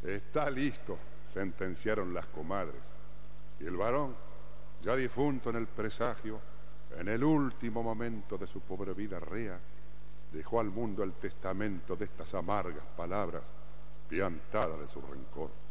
Está listo, sentenciaron las comadres. Y el varón, ya difunto en el presagio, en el último momento de su pobre vida rea, dejó al mundo el testamento de estas amargas palabras, piantada de su rencor.